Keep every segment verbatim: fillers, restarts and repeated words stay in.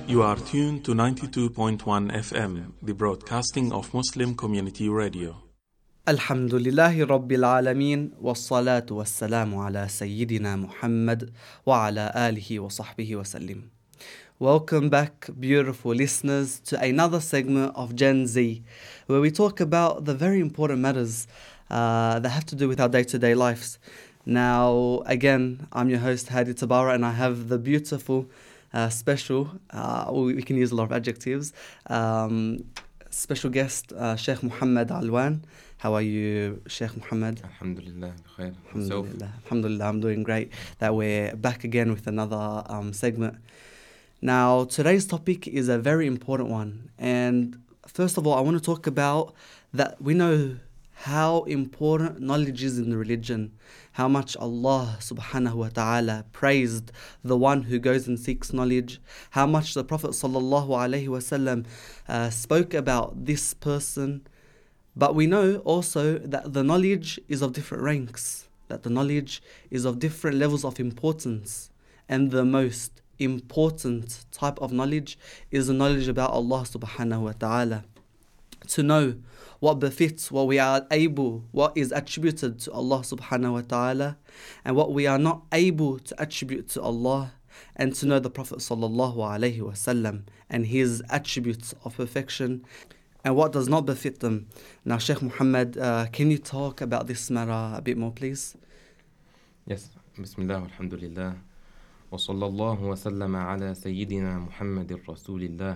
You are tuned to ninety-two point one F M, the broadcasting of Muslim Community Radio. الحمد لله رب العالمين والصلاة والسلام على سيدنا محمد وعلى آله وصحبه وسلم. Welcome back, beautiful listeners, to another segment of Gen Z, where we talk about the very important matters uh, that have to do with our day-to-day lives. Now, again, I'm your host, Hadi Tabara, and I have the beautiful, uh, special, uh, we can use a lot of adjectives, um, special guest, uh, Sheikh Muhammad Alwan. How are you, Sheikh Muhammad? Alhamdulillah, khair. Alhamdulillah. Alhamdulillah, I'm doing great. That we're back again with another um, segment. Now, today's topic is a very important one. And first of all, I want to talk about that we know how important knowledge is in the religion, how much Allah subhanahu wa ta'ala praised the one who goes and seeks knowledge, how much the Prophet sallallahu alaihi wasallam uh, spoke about this person. But we know also that the knowledge is of different ranks, that the knowledge is of different levels of importance. And the most important type of knowledge is the knowledge about Allah subhanahu wa ta'ala. To know what befits, what we are able, what is attributed to Allah subhanahu wa ta'ala, and what we are not able to attribute to Allah, and to know the Prophet sallallahu alaihi wasallam and his attributes of perfection, and what does not befit them. Now, Sheikh Muhammad, uh, can you talk about this matter a bit more, please? Yes. Bismillah, alhamdulillah. Wa sallallahu wa sallama ala Sayyidina Muhammadir Rasulillah.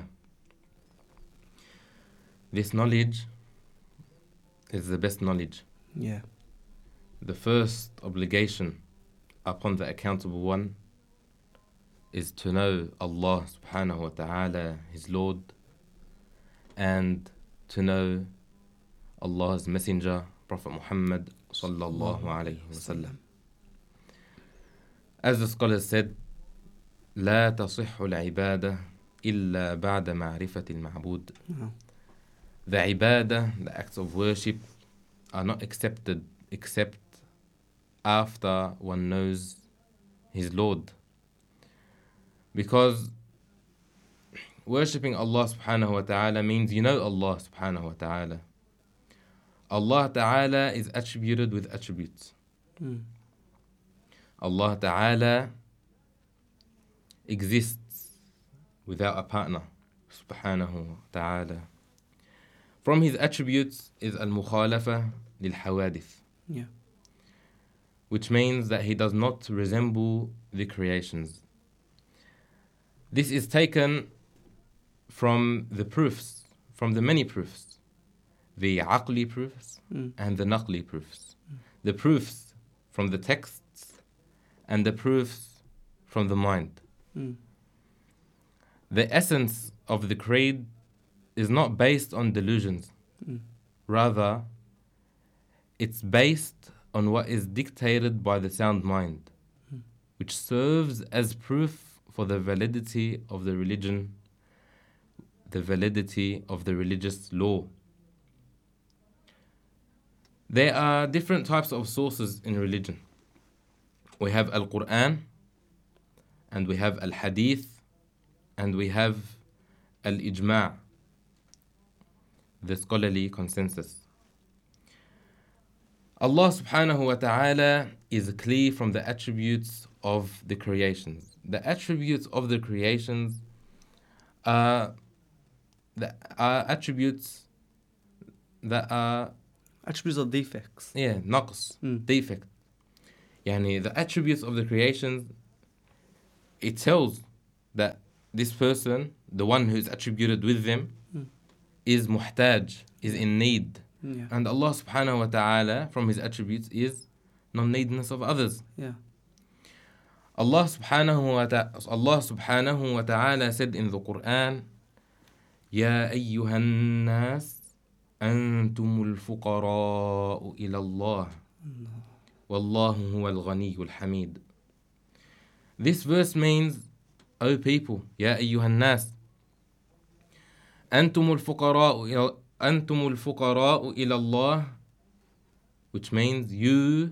This knowledge is the best knowledge. Yeah. The first obligation upon the accountable one is to know Allah subhanahu wa ta'ala, His Lord, and to know Allah's Messenger, Prophet Muhammad sallallahu alayhi wasallam. As the scholars said, لا تصح العبادة إلا بعد معرفة المعبود. No. The ibadah, the acts of worship, are not accepted except after one knows his Lord. Because worshipping Allah subhanahu wa ta'ala means you know Allah subhanahu wa ta'ala. Allah ta'ala is attributed with attributes. Mm. Allah ta'ala exists without a partner, subhanahu wa ta'ala. From his attributes is al-mukhalafa lil-hawadith, Yeah. which means that he does not resemble the creations. This is taken from the proofs, from the many proofs, the aqli proofs Mm. and the naqli proofs. Mm. The proofs from the texts and the proofs from the mind. Mm. The essence of the creed is not based on delusions. Mm. Rather, it's based on what is dictated by the sound mind, Mm. which serves as proof for the validity of the religion, the validity of the religious law. There are different types of sources in religion. We have Al-Quran, and we have Al-Hadith, and we have Al-Ijma', the scholarly consensus. Allah subhanahu wa ta'ala is clear from the attributes of the creations. The attributes of the creations are, the, are attributes that are Attributes of defects. yeah, naqs, Mm. defect. Yani the attributes of the creations, it tells that this person, the one who is attributed with them, Mm. is muhtaj, is in need. Yeah. And Allah subhanahu wa ta'ala, from his attributes, is non-needness of others. Yeah. Allah subhanahu wa ta'ala, Allah subhanahu wa ta'ala said in the Quran, Ya ayyuhan nas, antumul fuqara'u ila Allah. Wallahu huwal ghaniyyul hamid. This verse means, O people, Ya ayyuhan nas, antumul fuqara'u ila antumul fuqara'u ila Allah, which means you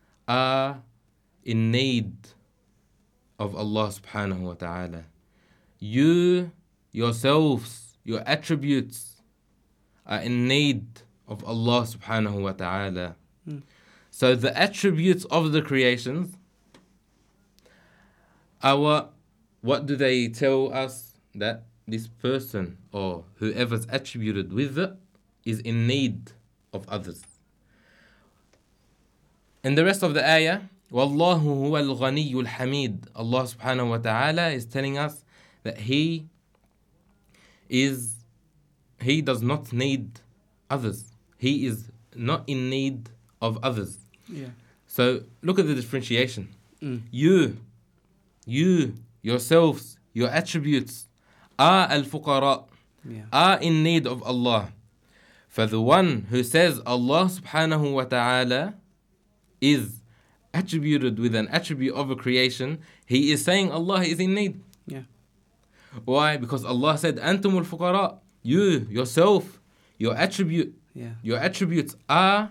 are in need of Allah subhanahu wa ta'ala. You yourselves, your attributes are in need of Allah subhanahu wa ta'ala. Mm. So the attributes of the creations, our, what do they tell us? That this person or whoever's attributed with it is in need of others. In the rest of the ayah, Wallahu huwa al-ghaniyyul hamid. Allah subhanahu wa ta'ala is telling us that He is, He does not need others. He is not in need of others. Yeah. So look at the differentiation. Mm. You, you, yourselves, your attributes are al-fuqara, Yeah. are in need of Allah. For the one who says Allah subhanahu wa ta'ala is attributed with an attribute of a creation, he is saying Allah is in need. Yeah. Why? Because Allah said, Antumul fuqara, you, yourself, your attribute, Yeah. your attributes are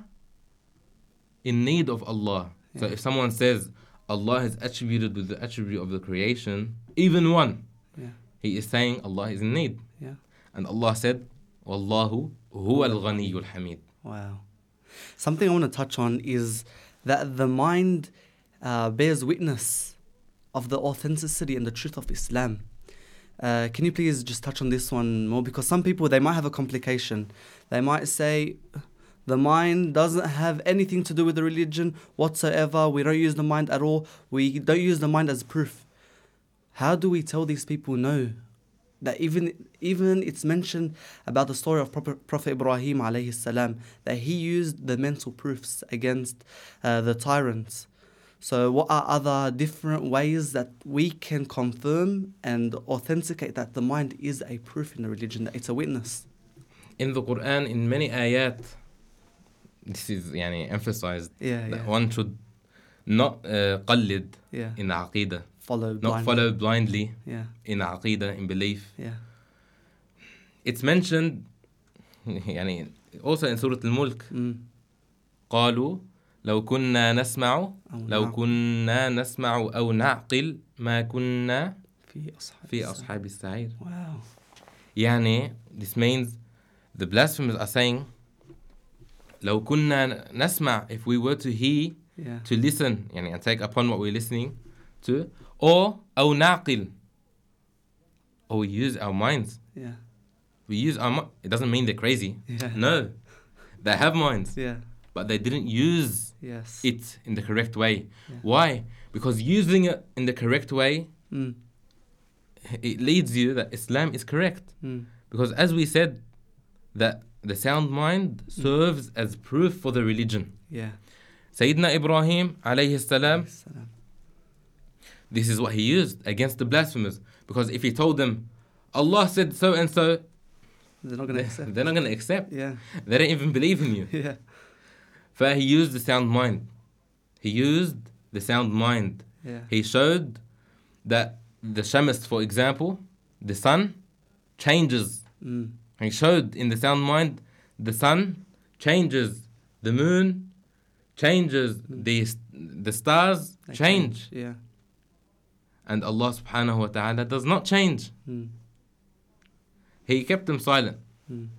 in need of Allah. So Yeah. if someone says Allah is attributed with the attribute of the creation, even one, Yeah. he is saying Allah is in need. Yeah. And Allah said, Wallahu huwa al-ghaniyyul hamid. Wow. Something I want to touch on is that the mind uh, bears witness of the authenticity and the truth of Islam. Uh, can you please just touch on this one more? Because some people, they might have a complication. They might say, the mind doesn't have anything to do with the religion whatsoever. We don't use the mind at all. We don't use the mind as proof. How do we tell these people no? That even even it's mentioned about the story of Prophet, Prophet Ibrahim alayhi salam, that he used the mental proofs against uh, the tyrants. So what are other different ways that we can confirm and authenticate that the mind is a proof in the religion, that it's a witness? In the Quran, in many ayat, this is yani, emphasized Yeah, that yeah. one should not uh, qallid Yeah. in aqidah, Follow not blindly. follow blindly Yeah, in aqidah, in belief. yeah, It's mentioned يعني, also in Surah Al-Mulk, mm. قالوا لو كنا نسمع أو لو نعقل. كنا نسمع أو نعقل ما كنا في أصحاب في السعير. أصحاب السعير. Wow. يعني this means the blasphemers are saying لو كنا نسمع, if we were to hear, Yeah. to listen يعني, and take upon what we're listening to, or أو نعقل, or we use our minds. Yeah. We use our mi- it doesn't mean they're crazy. Yeah. No, they have minds, Yeah. but they didn't use Yes. it in the correct way. Yeah. Why? Because using it in the correct way, Mm. it leads you that Islam is correct. Mm. Because as we said, that the sound mind serves as proof for the religion. Yeah. Sayyidina Ibrahim alayhi salam, Salam. this is what he used against the blasphemers. Because if he told them, Allah said so and so, They're not going to accept. they're not going to accept. Yeah. They don't even believe in you. Yeah. So he used the sound mind. He used the sound mind. Yeah. He showed that the Shams, for example, the sun changes. Mm. He showed in the sound mind, the sun changes, the moon changes, the, the stars They change. Yeah. And Allah subhanahu wa ta'ala does not change. Mm. He kept them silent. Mm.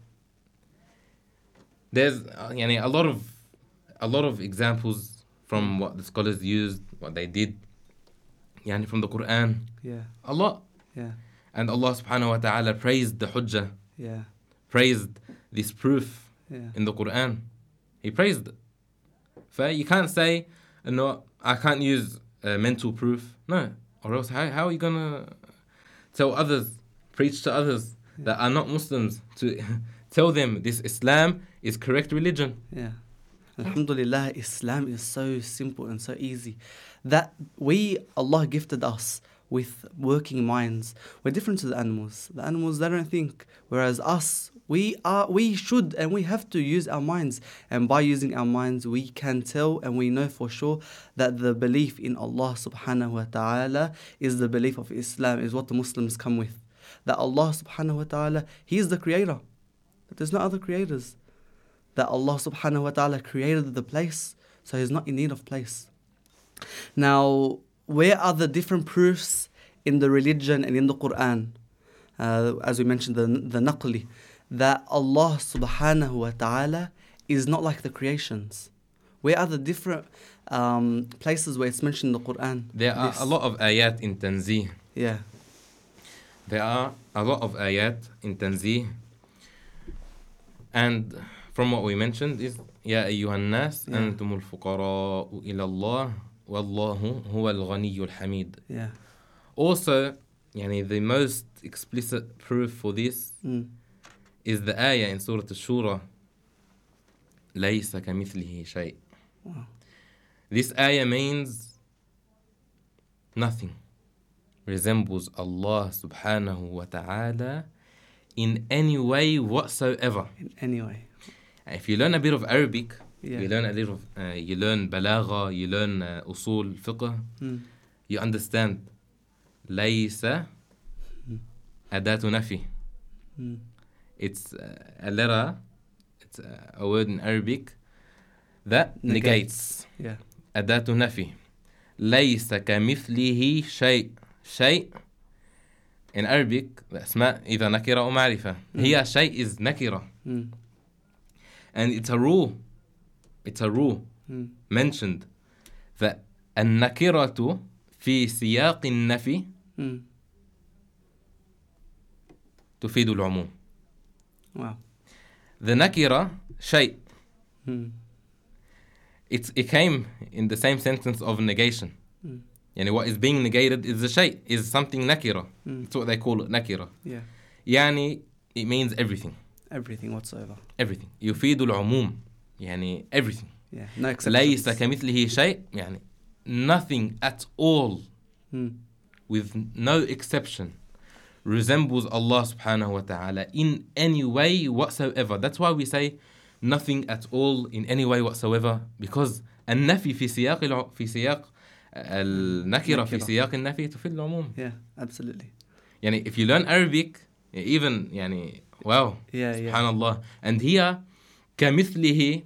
There's uh, yani, a lot of a lot of examples from what the scholars used, what they did, yani, from the Quran. Yeah. A lot. Yeah. And Allah subhanahu wa ta'ala praised the hujjah, Yeah. praised this proof Yeah. in the Quran. He praised it. So you can't say, no, I can't use uh, mental proof. No. Or else, how, how are you going to tell others, preach to others that are not Muslims, to tell them this Islam is correct religion? Yeah. Alhamdulillah, Islam is so simple and so easy that we, Allah gifted us with working minds. We're different to the animals. The animals, they don't think. Whereas us, we are, we should and we have to use our minds. And by using our minds, we can tell and we know for sure that the belief in Allah subhanahu wa ta'ala is the belief of Islam, is what the Muslims come with. That Allah subhanahu wa ta'ala, He is the creator. That there's no other creators. That Allah subhanahu wa ta'ala created the place, so He's not in need of place. Now, where are the different proofs in the religion and in the Quran? uh, as we mentioned, the, the naqli, that Allah subhanahu wa ta'ala is not like the creations. Where are the different um, places where it's mentioned in the Quran? There are This- a lot of ayat in Tanzih. Yeah. There are a lot of ayat in Tanzih. And from what we mentioned is يا أيها الناس Yeah. أنتم الفقراء إلى الله والله هو الغني الحميد. Yeah. Also, يعني the most explicit proof for this Mm. is the ayah in Surah Al-Shura ليس كمثله شيء. Wow. This ayah means nothing resembles Allah subhanahu wa ta'ala in any way whatsoever. In any way. If you learn a bit of Arabic, Yeah. you learn a little of, uh, you learn balagha, you learn uh, usul fiqh, Mm. you understand ليس أداة نفي. Mm. It's uh, a letter, it's uh, a word in Arabic that negates. Yeah. أداة نفي. ليس كمثله شيء. شيء in Arabic الأسماء إذا نكرة أو معرفة. هي شيء is نكرة. Mm. And it's a rule. It's a rule Mm. mentioned that النكرة في سياق النفي Mm. تفيد العموم. Wow. The nakira شيء. Mm. It's, it came in the same sentence of negation. Mm. يعني what is being negated is the شيء, is something nakira. Mm. That's what they call it, nakira. Yeah. يعني it means everything. Everything whatsoever. Everything. يفيد العموم. يعني everything. Yeah. No exceptions. ليس كمثله شيء. يعني nothing at all, Mm. with no exception, resembles Allah subhanahu wa ta'ala in any way whatsoever. That's why we say nothing at all in any way whatsoever, because النفي في سياق الع... في سياق النكرة في نكرة. سياق النفي تفيد العموم. Yeah. Absolutely. يعني if you learn Arabic, even يعني wow, Yeah. Yeah. subhanallah, and here كمثله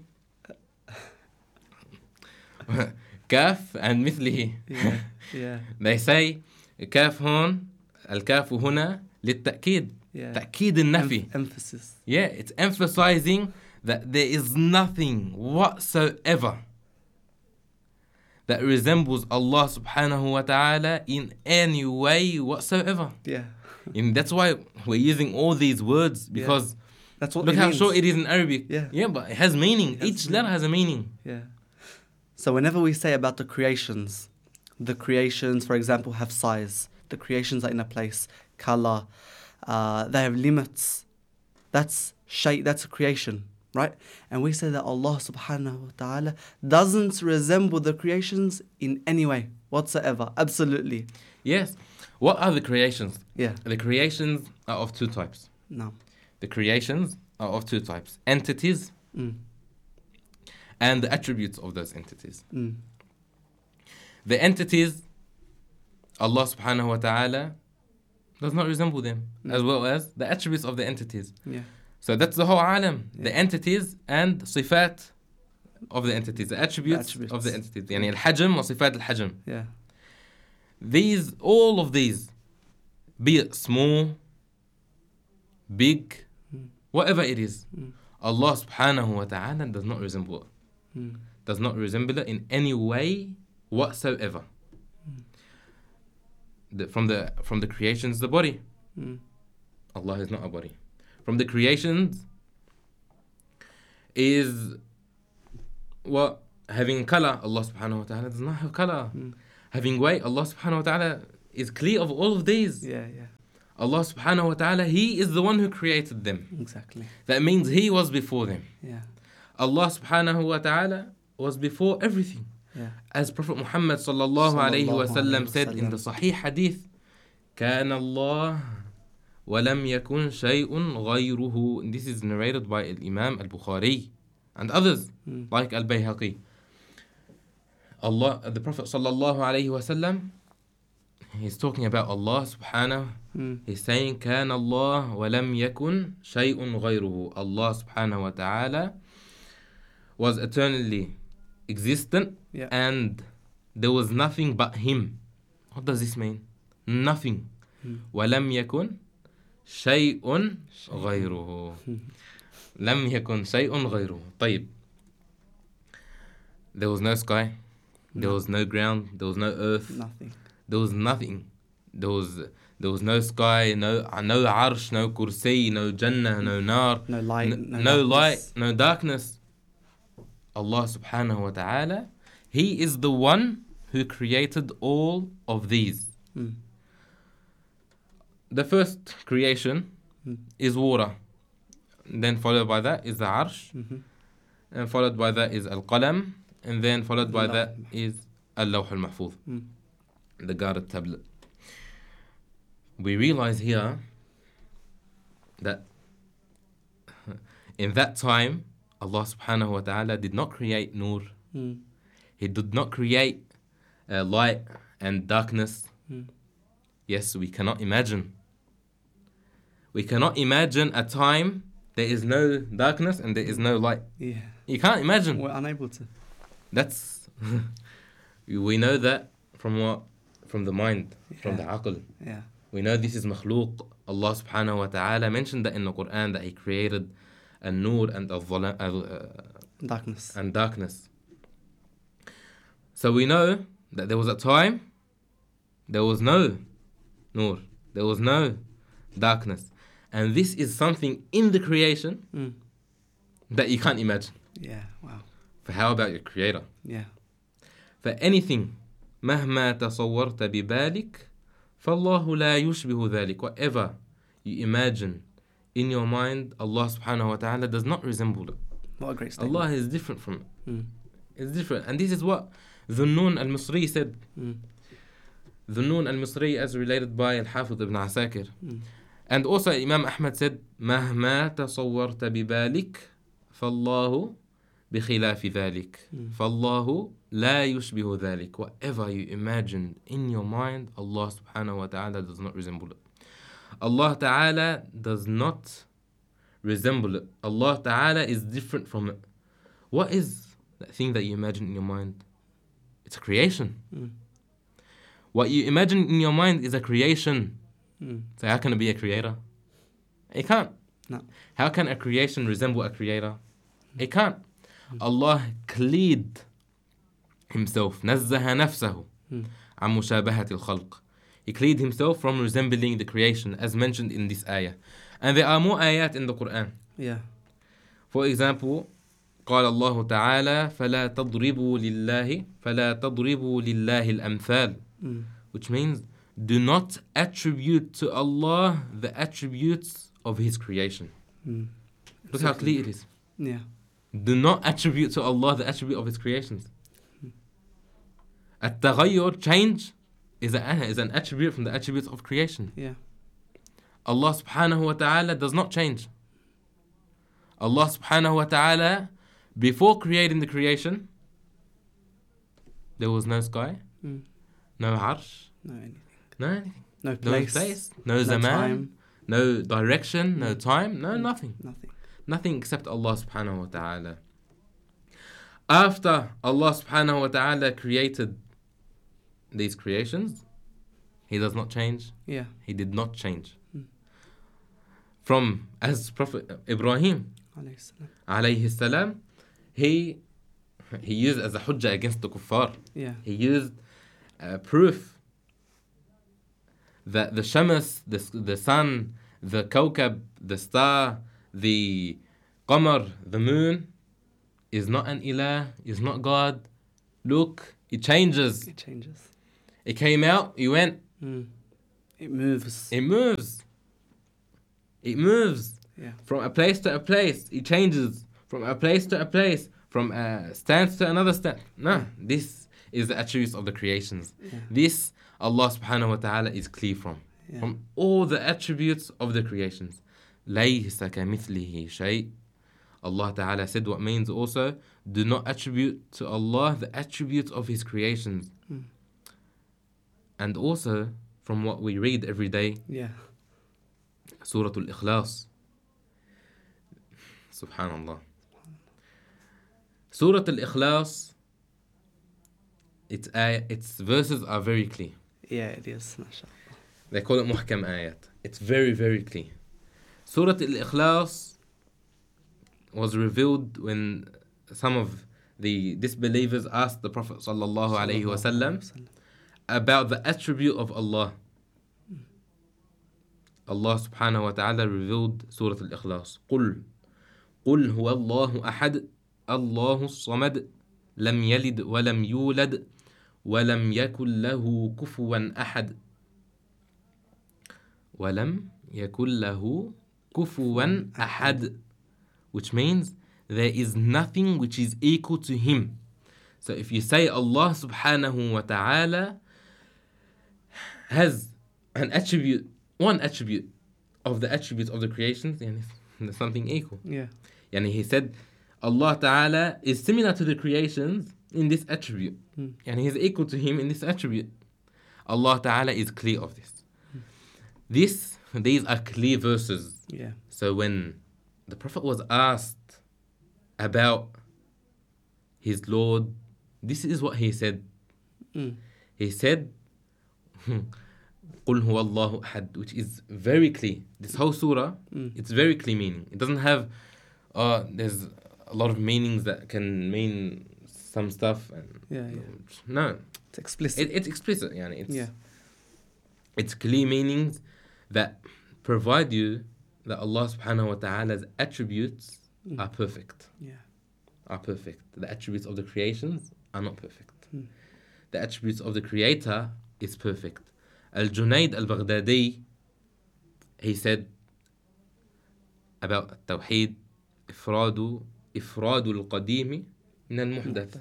كاف and مثله. Yeah. Yeah. They say كاف هون الكاف هنا للتأكيد. Yeah. تأكيد النفي. Em- emphasis. Yeah, it's emphasizing that there is nothing whatsoever that resembles Allah subhanahu wa ta'ala in any way whatsoever. Yeah. And that's why we're using all these words, because That's what look it how means. short it is in Arabic. Yeah. Yeah, but it has meaning. It has Each letter has a meaning. Yeah. So whenever we say about the creations, the creations, for example, have size. The creations are in a place, color. Uh, they have limits. That's shay. That's a creation, right? And we say that Allah Subhanahu wa Taala doesn't resemble the creations in any way whatsoever. Absolutely. Yes. What are the creations? Yeah. The creations are of two types. No. The creations are of two types: entities Mm. and the attributes of those entities. Mm. The entities, Allah subhanahu wa ta'ala does not resemble them, Mm. as well as the attributes of the entities. Yeah. So that's the whole alam, the Yeah. entities and sifat of the entities, the attributes, attributes. of the entities. يعني الحجم وصفات الحجم. Yeah. These, all of these, be it small, big, Mm. whatever it is, Mm. Allah subhanahu wa ta'ala does not resemble it. Mm. Does not resemble it in any way whatsoever. The, from the from the creations, the body. Mm. Allah is not a body. From the creations is what? Having color. Allah subhanahu wa ta'ala does not have color. Mm. Having weight. Allah subhanahu wa ta'ala is clear of all of these. Yeah. Yeah. Allah subhanahu wa ta'ala, He is the one who created them. Exactly. That means He was before them. Yeah. Allah subhanahu wa ta'ala was before everything. Yeah. As Prophet Muhammad sallallahu alayhi wa sallam Sallallahu said alayhi in the Sahih Hadith, كان الله ولم يكن شيء غيره. And this is narrated by Imam al-Bukhari and others Mm. like al-Bayhaqi. Allah, the Prophet sallallahu alayhi wa sallam, he's talking about Allah subhanahu. Mm. He's saying كان الله ولم يكن شيء غيره. Allah subhanahu wa ta'ala was eternally existent, Yeah. and there was nothing but Him. What does this mean? Nothing. Mm. وَلَمْ يَكُنْ شيء غيره. لم يكن شيء غيره. طيب. There was no sky. There No. was no ground. There was no earth. Nothing. There was nothing. There was there was no sky, no no arsh, no kursi, no jannah, no nar, No light. n- No, no light, darkness. no darkness. Allah subhanahu wa ta'ala, He is the one who created all of these. Mm. The first creation Mm. is water. Then followed by that is the arsh. Mm-hmm. And followed by that is al-qalam. And then followed by Lawh that al-Mahfuz. is al-lawh al-mahfuz. Mm. The guarded tablet. We realize here that in that time, Allah subhanahu wa ta'ala did not create nur. Mm. He did not create uh, light and darkness. Mm. Yes, we cannot imagine. We cannot imagine a time there is no darkness and there is no light. Yeah. You can't imagine. We're unable to. That's we know that from what? From the mind, from the Yeah. aql. Yeah. We know this is makhluq. Allah subhanahu wa ta'ala mentioned that in the Quran that He created a nur and a dhalam, uh, Darkness. and darkness. So we know that there was a time there was no nur, there was no darkness. And this is something in the creation Mm. that you can't imagine. Yeah. Wow. For how about your creator? Yeah. For anything مهما تصورت ببالك فالله لا يشبه ذلك. Whatever you imagine in your mind, Allah subhanahu wa ta'ala does not resemble it. What a great statement. Allah is different from it. Mm. It's different. And this is what Dhunnun al-Misri said. Mm. Dhunnun al-Misri as related by Al-Hafidh ibn Asakir. Mm. And also Imam Ahmad said مهما تصورت ببالك فالله بخلاف ذلك. Mm. فالله لا يشبه ذلك. Whatever you imagined in your mind, Allah subhanahu wa ta'ala does not resemble it. Allah ta'ala does not resemble it. Allah ta'ala is different from it. What is that thing that you imagine in your mind? It's a creation. Mm. What you imagine in your mind is a creation. Mm. So how can it be a creator? It can't. No. How can a creation resemble a creator? It can't. Allah cleared Himself. نزه نفسه Mm. عن مشابهة الخلق. He cleared Himself from resembling the creation as mentioned in this ayah. And there are more ayat in the Quran. Yeah. For example, قال الله تعالى فلا تضربوا لله فلا تضربوا لله الأمثال. Mm. Which means do not attribute to Allah the attributes of His creation. Mm. Look how clear it is. Yeah. Do not attribute to Allah the attribute of His creations. At-taghayyur, change, is, a, is an attribute from the attributes of creation. Yeah. Allah subhanahu wa ta'ala does not change. Allah subhanahu wa ta'ala, before creating the creation, there was no sky, Mm. no arsh, No anything. no anything. No No place. place, no, no zaman, time. no direction, no time, no Mm. nothing. Nothing. Nothing except Allah subhanahu wa ta'ala. After Allah subhanahu wa ta'ala created these creations, He does not change. Yeah. He did not change. Mm. From, as Prophet Ibrahim Alayhi salam. alayhi salam, he, he used as a hujjah against the kuffar. Yeah. He used uh, proof that the shams, the, the sun, the kawkab, the star, the qamar, the moon, is not an ilah, is not God. Look, it changes. It changes. It came out, it went, Mm. It moves. it moves. It moves. Yeah. From a place to a place, it changes. From a place to a place, from a stance to another stance. No, this is the attributes of the creations. Yeah. This, Allah subhanahu wa ta'ala is clear from. Yeah. From all the attributes of the creations. لَيْسَ كَمِثْلِهِ شَيْءٍ. Allah ta'ala said what means also, do not attribute to Allah the attributes of His creations. Mm. And also, from what we read every day, Yeah. Surah Al-Ikhlas. Subhanallah. Surah Al-Ikhlas, its, ay- its verses are very clear. Yeah, it is. MashaAllah. They call it muhkam ayat. it's very, very clear. Surah Al-Ikhlas was revealed when some of the disbelievers asked the Prophet sallallahu alaihi wasallam about the attribute of Allah. Allah subhanahu wa ta'ala revealed Surah Al-Ikhlas. قُلْ قُلْ هُوَ اللَّهُ أَحَدٌ اللَّهُ الصَّمَدُ لَمْ يَلِدْ وَلَمْ يُولَدْ وَلَمْ يَكُنْ لَهُ كُفُوًا أَحَدٌ وَلَمْ يَكُنْ لَهُ كُفُوًا أَحَدٌ, which means there is nothing which is equal to him. So if you say Allah subhanahu wa ta'ala has an attribute, one attribute of the attributes of the creations, and there's something equal. Yeah. And he said Allah ta'ala is similar to the creations in this attribute. Mm. And he is equal to him in this attribute. Allah ta'ala is clear of this. Mm. This, these are clear verses. Yeah. So when the Prophet was asked about his Lord, this is what he said. Mm. He said, قُلْ هُوَ اللَّهُ أَحَدٌ, which is very clear. This whole surah, mm. it's very clear meaning. It doesn't have, uh, there's a lot of meanings that can mean some stuff. And Yeah, yeah. No. It's explicit. It, it's explicit. Yani. It's, yeah. It's clear meanings that provide you that Allah subhanahu wa ta'ala's attributes Mm. are perfect. Yeah. Are perfect. The attributes of the creations are not perfect. Mm. The attributes of the Creator is perfect. Al-Junayd al-Baghdadi, he said about Tawheed, إفراد إفراد القديم من المحدث.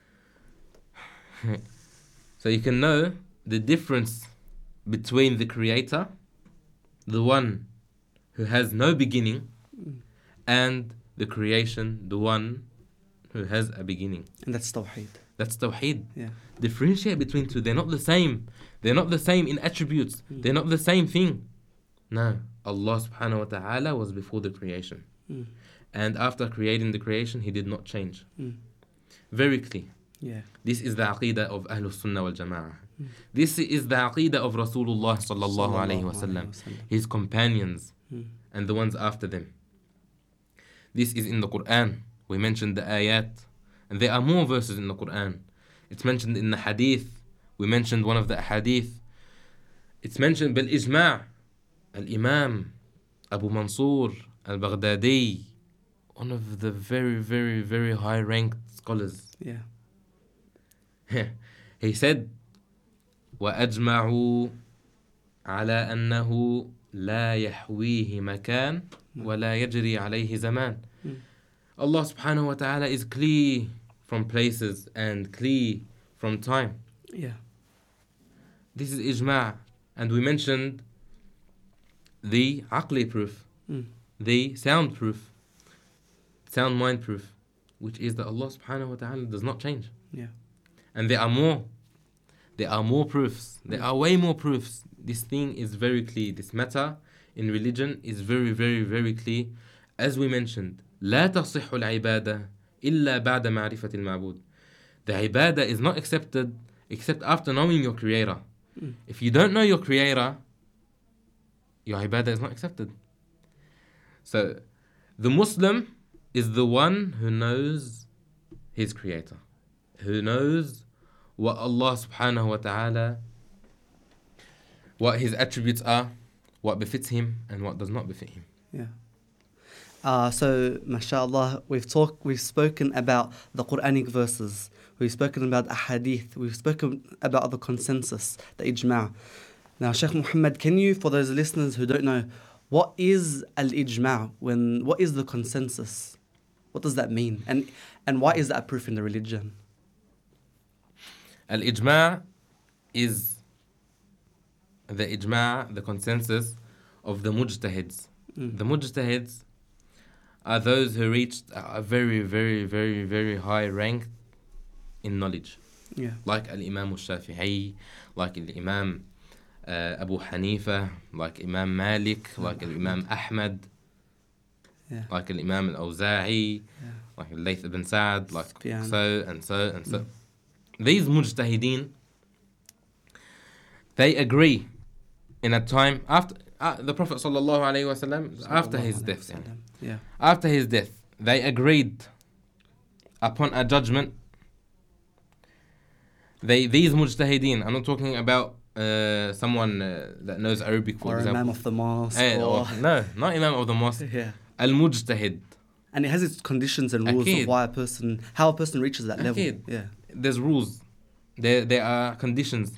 So you can know the difference between the Creator, the one who has no beginning, Mm. and the creation, the one who has a beginning. And that's Tawheed. That's Tawheed. Yeah. Differentiate between two. They're not the same. They're not the same in attributes. Mm. They're not the same thing. No. Allah subhanahu wa ta'ala was before the creation. Mm. And after creating the creation, He did not change. Mm. Very clear. Yeah. This is the aqidah of Ahlul Sunnah wal Jama'ah. Mm. This is the aqidah of Rasulullah sallallahu alayhi wa sallam, his companions, Mm. and the ones after them. This is in the Quran. We mentioned the ayat, and there are more verses in the Quran. It's mentioned in the hadith. We mentioned one of the hadith. It's mentioned bil ijma'. Al-Imam Abu Mansur al-Baghdadi, one of the very, very, very high-ranked scholars. Yeah. He said, وَأَجْمَعُوا عَلَى أَنَّهُ لَا يَحْوِيهِ مَكَانٍ وَلَا يَجْرِي عَلَيْهِ زَمَانٍ. Mm. Allah subhanahu wa ta'ala is clear from places and clear from time. Yeah. This is ijma'. And we mentioned the aqli proof, Mm. the sound proof, sound mind proof, which is that Allah subhanahu wa ta'ala does not change. Yeah. And there are more. There are more proofs. There are way more proofs. This thing is very clear. This matter in religion is very, very, very clear. As we mentioned, لا تصح العبادة إلا بعد معرفة المعبود. The ibadah is not accepted except after knowing your Creator. Mm. If you don't know your Creator, your ibadah is not accepted. So, the Muslim is the one who knows his Creator, who knows what Allah subhanahu wa ta'ala, what His attributes are, what befits Him and what does not befit Him. Yeah. Uh, so, mashallah, we've talked, we've spoken about the Quranic verses, we've spoken about ahadith, we've spoken about the consensus, the ijma'. Now, Sheikh Muhammad, can you, for those listeners who don't know, what is al-ijma'? When what is the consensus? What does that mean? And and why is that a proof in the religion? Al-ijma' is the ijma', the consensus of the mujtahids. Mm. The mujtahids are those who reached a very, very, very, very high rank in knowledge. Yeah. Like Al-Imam al-Shafi'i, like Al-Imam uh, Abu Hanifa, like Imam Malik, like Al-Imam Ahmad, Yeah. like Al-Imam Al-Awza'i, Yeah. like Al-Layth ibn Sa'd, like Sufyan. so and so and so. Mm. These mujtahideen, they agree in a time after uh, the Prophet sallallahu alaihi wasallam, after his death, Sallallahu yani, alayhi wa sallam. Yeah. after his death, they agreed upon a judgment. They these mujtahideen, I'm not talking about uh, someone uh, that knows Arabic, for Or example. Imam of the mosque. Eh, or, or- no, not Imam of the mosque. yeah. Al-Mujtahid. And it has its conditions and rules Akid. of why a person, how a person reaches that level. Akid. Yeah. There's rules. There, there are conditions.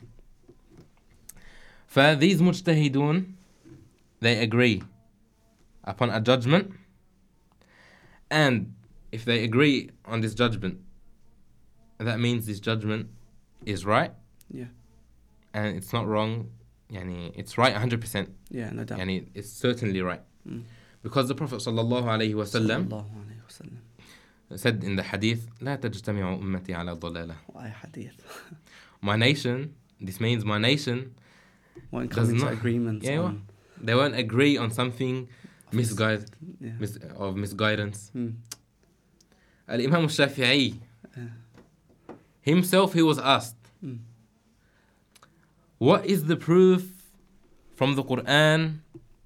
For these mujtahidun, they agree upon a judgment. And if they agree on this judgment, that means this judgment is right. Yeah. And it's not wrong. Yani, it's right one hundred percent. Yeah, no doubt. Yani, it's certainly right. Mm. Because the Prophet sallallahu alaihi wasallam Sallallahu alayhi wa sallam. said in the hadith, لا تجتمع أمتي على ضلالة. Why hadith? My nation, this means my nation, Won't does come into not- agreements Yeah, on... they won't agree on something misguided, Yeah. mis- of misguidance. Mm. Al-Imam al-Shafi'i, Yeah. himself, he was asked, Mm. what is the proof from the Quran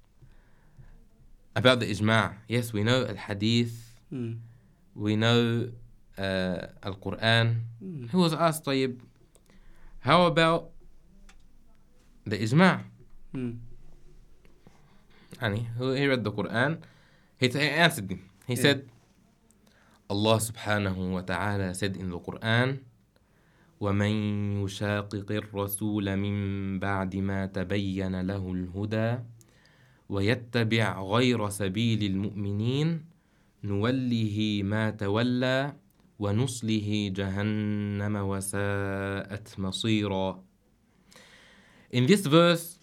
about the ijma'? Yes, we know al-hadith, Mm. we know uh, al-Quran. Mm. He was asked, طيب, how about the ijma'? Mm. Yani, he read the Quran, he, he answered him. He Yeah. said, Allah subhanahu wa ta'ala said in the Quran, وَمَن يُشَاقِقِ الرَّسُولَ مِن بَعْدِ مَا تَبَيَّنَ لَهُ الْهُدَى وَيَتَّبِعْ غَيْرَ سَبِيلِ الْمُؤْمِنِينَ نُوَلِّهِ مَا تَوَلَّى وَنُصْلِهِ جَهَنَّمَ وَسَاءَتْ مَصِيرًا. In this verse,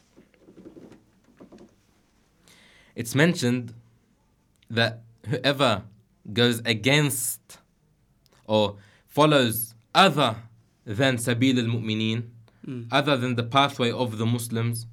it's mentioned that whoever goes against or follows other than Sabil al-Mu'mineen, Mm. other than the pathway of the Muslims,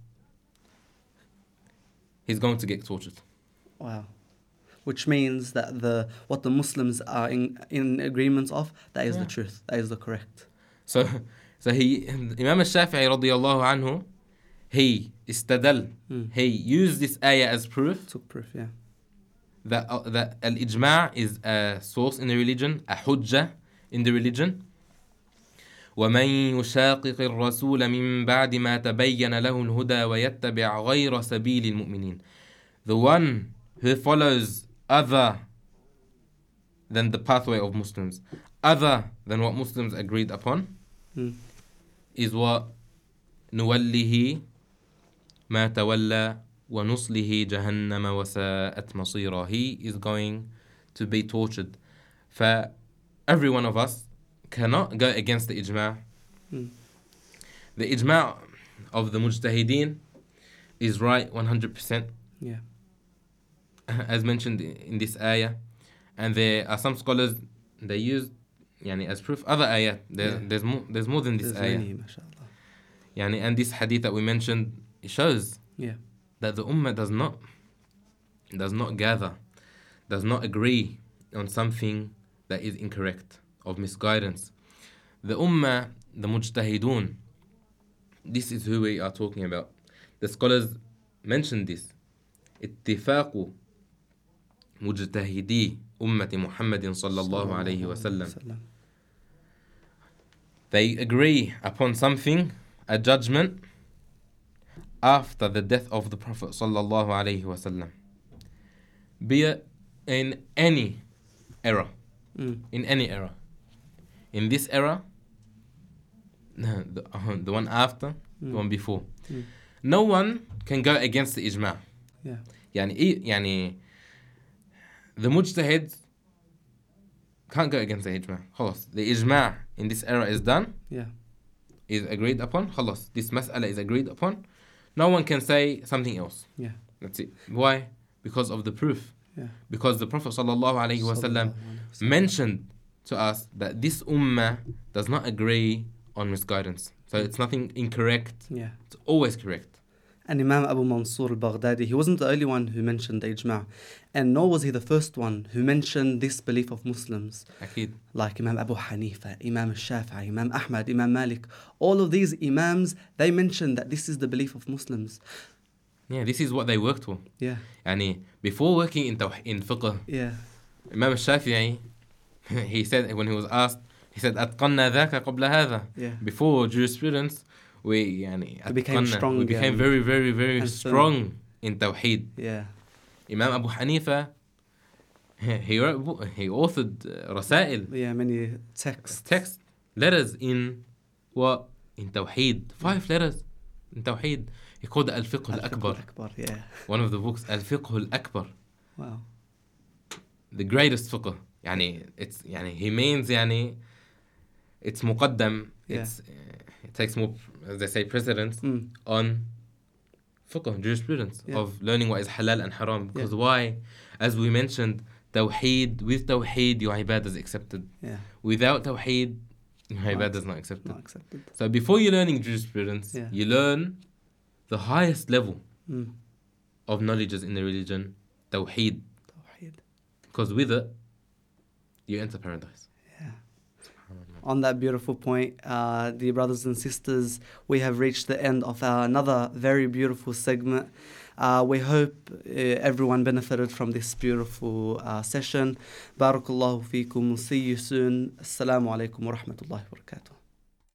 he's going to get tortured. Wow. Which means that the what the Muslims are in, in agreement of, that is Yeah. the truth. That is the correct. So, so he, Imam al-Shafi'i radiyallahu anhu, he istadal, Mm. he used this ayah as proof Took proof, yeah. that uh, that al-ijma' is a source in the religion, a hujjah in the religion. وَمَن يُشَاقِقِ الرَّسُولَ مِن بَعْدِ مَا تَبَيَّنَ لَهُ الْهُدَى وَيَتَّبِعْ غَيْرَ سَبِيلِ الْمُؤْمِنِينَ. The one who follows other than the pathway of Muslims, other than what Muslims agreed upon, Mm. is what نُوَلِّهِ مَا تَوَلَّى وَنُصْلِهِ جَهَنَّمَ وَسَاءَتْ مَصِيرًا. He is going to be tortured. For every one of us cannot go against the ijma'. Mm. The ijma' of the mujtahideen is right one hundred percent, Yeah. as mentioned in this ayah. And there are some scholars, they use yani, as proof other ayah. There, Yeah. there's, more, there's more than this There's ayah. many, mashallah. Yani, and this hadith that we mentioned, it shows Yeah. that the ummah does not does not gather, does not agree on something that is incorrect, of misguidance. The ummah, the mujtahidun, this is who we are talking about. The scholars mentioned this. اتفاق مجتهدي أمة محمد صلى الله عليه وسلم. They agree upon something, a judgment, after the death of the Prophet sallallahu alaihi wasallam, be it in any era, Mm. in any era, in this era, the, uh, the one after, Mm. the one before, Mm. no one can go against the ijma'. Yeah. يعني إيه يعني the mujtahid can't go against the ijma'. خلاص, the ijma' in this era is done, Yeah. is agreed upon. خلاص, this mas'ala is agreed upon. No one can say something else. Yeah. That's it. Why? Because of the proof. Yeah. Because the Prophet sallallahu alaihi wasallam Sallallahu alayhi wa sallam. mentioned to us that this ummah does not agree on misguidance. So it's nothing incorrect. Yeah. It's always correct. And Imam Abu Mansur al-Baghdadi, he wasn't the only one who mentioned the ijma', and nor was he the first one who mentioned this belief of Muslims. أكيد. Like Imam Abu Hanifa, Imam al-Shafi'i, Imam Ahmad, Imam Malik, all of these imams, they mentioned that this is the belief of Muslims. Yeah, this is what they worked for. Yeah. يعني before working in توح- in fiqh, Yeah. Imam al-Shafi'i, he said when he was asked, he said أتقنا ذاك قبل هذا. Yeah. Before jurisprudence, we يعني We became أتقنا. strong We became and- very, very, very and strong in Tawheed. Yeah. Imam Abu Hanifa, he wrote, he authored uh, رسائل, Yeah, many texts. text, letters in what? In Tawheed. Five letters in Tawheed. He called it Al-Fiqh Al-Akbar. Akbar, yeah. One of the books, Al-Fiqh Al-Akbar. Wow. The greatest fiqh. يعني it's يعني he means يعني it's مقدم. Yeah. It's uh, it takes more, as they say, precedence Mm. on fiqh, jurisprudence, Yeah. of learning what is halal and haram. Because Yeah. why? As we mentioned, Tawheed, with Tawheed, your ibadah is accepted. Yeah. Without Tawheed, your Not ibadah is not accepted. Not accepted. So before you're learning jurisprudence, Yeah. you learn the highest level Mm. of knowledges in the religion, Tawheed. Tawheed. Because with it, you enter paradise. Yeah. On that beautiful point, uh, dear brothers and sisters, we have reached the end of our another very beautiful segment. Uh, we hope uh, everyone benefited from this beautiful uh, session. Barakallahu feekum. See you soon. Assalamu alaikum wa rahmatullahi wa barakatuh.